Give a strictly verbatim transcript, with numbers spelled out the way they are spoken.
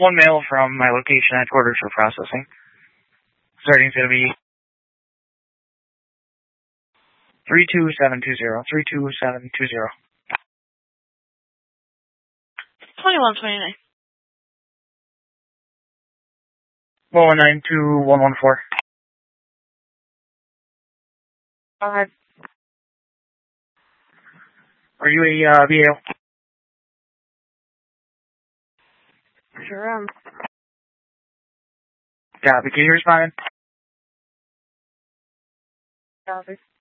one mail from my location headquarters for processing. Starting going to be three two seven two zero, three two seven two zero. twenty-one twenty-nine. one one nine two one one four. Go ahead. Are you a uh, V A O? Sure am. Copy. Can you respond? Copy.